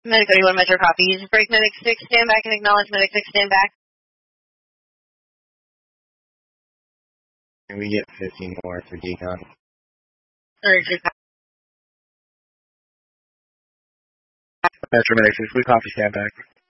Medic 31 Metro copy. Use break Medic 6, stand back and acknowledge Medic 6, stand back. Can we get 15 more for decon? Urgent. Metro Medic 6, we copy, stand back.